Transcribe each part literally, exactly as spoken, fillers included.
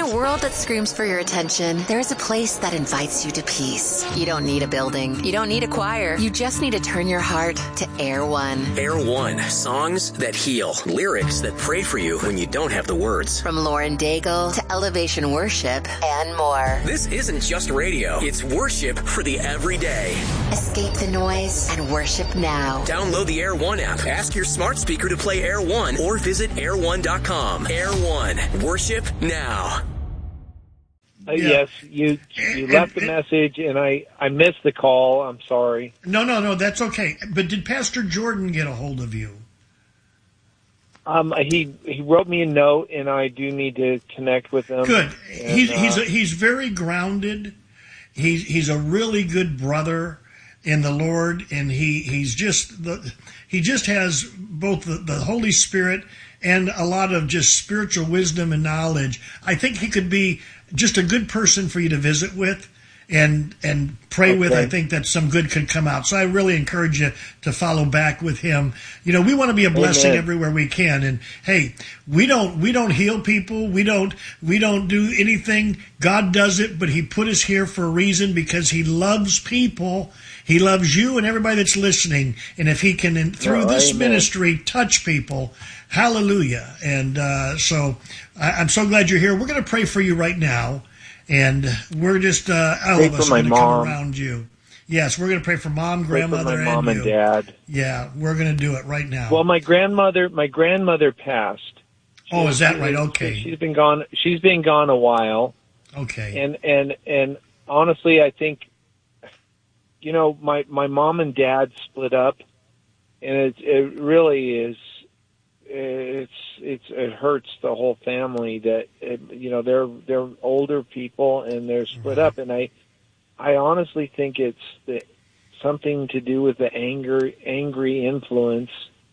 a world that screams for your attention, there is a place that invites you to peace. You don't need a building. You don't need a choir. You just need to turn your heart to Air One. Air One. Songs that heal. Lyrics that pray for you when you don't have the words. From Lauren Daigle to Elevation Worship and more. This isn't just radio. It's worship for the everyday. Escape the noise and worship now. Download the Air One app. Ask your smart speaker to play Air One or visit air one dot com. Air One. Worship now. Uh, yeah. Yes, you you left a message, and I, I missed the call. I'm sorry. No, no, no, that's okay. But did Pastor Jordan get a hold of you? Um, he he wrote me a note, and I do need to connect with him. Good. And, he's uh, he's a, he's very grounded. He's he's a really good brother in the Lord, and he he's just the he just has both the, the Holy Spirit and a lot of just spiritual wisdom and knowledge. I think he could be just a good person for you to visit with and and pray okay. with. I think that some good could come out. So I really encourage you to follow back with him. You know, we want to be a blessing Amen. Everywhere we can. And hey, we don't we don't heal people. We don't we don't do anything. God does it, but he put us here for a reason, because he loves people. He loves you and everybody that's listening. And if he can, through oh, this Amen. Ministry, touch people, hallelujah. And uh, so I, I'm so glad you're here. We're going to pray for you right now. And we're just, uh, all pray of us are going to come around you. Yes, we're going to pray for mom, grandmother, pray for my mom and and you. dad. Yeah, we're going to do it right now. Well, my grandmother, my grandmother passed. She, oh, is that right? Okay. She's been gone. She's been gone a while. Okay. And and and honestly, I think, you know, my my mom and dad split up, and it it really is. It's it's it hurts the whole family that it, you know they're they're older people and they're split right. up, and I I honestly think it's the, something to do with the anger angry influence.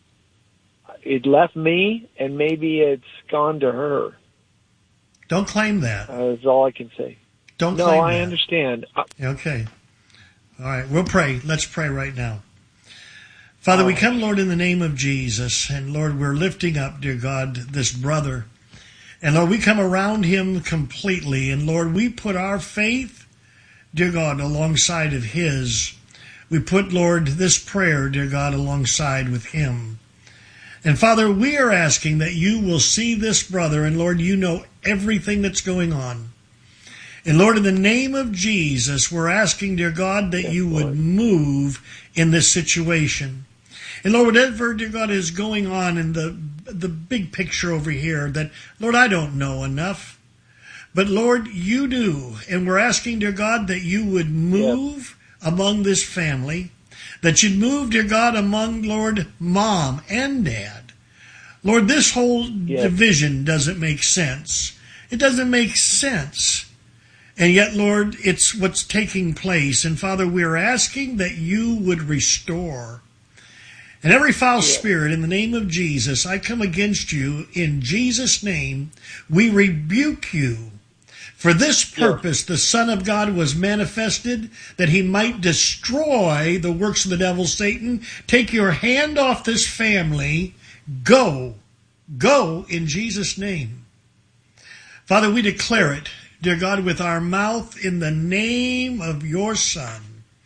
It left me, and maybe it's gone to her. Don't claim that. Uh, that's all I can say. Don't no, claim I that. understand. I, okay. All right, we'll pray. Let's pray right now. Father, we come, Lord, in the name of Jesus. And, Lord, we're lifting up, dear God, this brother. And, Lord, we come around him completely. And, Lord, we put our faith, dear God, alongside of his. We put, Lord, this prayer, dear God, alongside with him. And, Father, we are asking that you will see this brother. And, Lord, you know everything that's going on. And, Lord, in the name of Jesus, we're asking, dear God, that you would move in this situation. And Lord, whatever, dear God, is going on in the the big picture over here, that, Lord, I don't know enough. But, Lord, you do. And we're asking, dear God, that you would move yep. among this family, that you'd move, dear God, among, Lord, mom and dad. Lord, this whole yep. division doesn't make sense. It doesn't make sense. And yet, Lord, it's what's taking place. And, Father, we're asking that you would restore. And every foul spirit, in the name of Jesus, I come against you in Jesus' name. We rebuke you. For this purpose, the Son of God was manifested, that he might destroy the works of the devil, Satan. Take your hand off this family. Go. Go in Jesus' name. Father, we declare it, dear God, with our mouth in the name of your Son.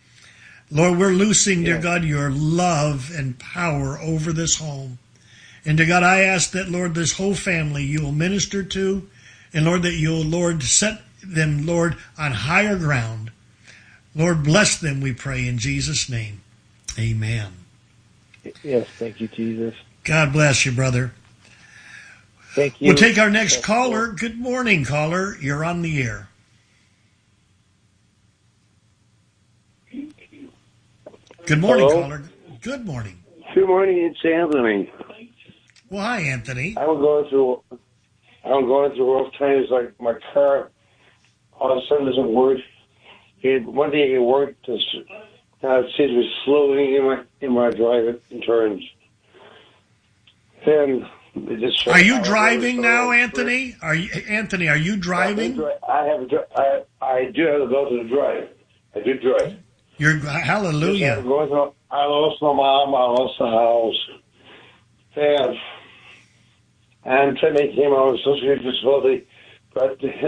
Lord, we're loosing, dear God, your love and power over this home. And, dear God, I ask that, Lord, this whole family you will minister to, and, Lord, that you'll, Lord, set them, Lord, on higher ground. Lord, bless them, we pray, in Jesus' name. Amen. Yes, thank you, Jesus. God bless you, brother. Thank you. We'll take our next caller. Good morning, caller. You're on the air. Good morning, Hello? caller. Good morning. Good morning, it's Anthony. Well, hi, Anthony. I'm going through, I'm going through rough times. Like my car, all of a sudden doesn't work. It, one day it worked. This, now it seems to be slowing in my in my drive in turns. Then it just. Are you driving now, Anthony? Are you, Anthony? Are you driving? I have. I I do have the ability to drive. I do drive. You're hallelujah. I'm going through, I lost my mom. I lost the house. And and technically came out with social disability, but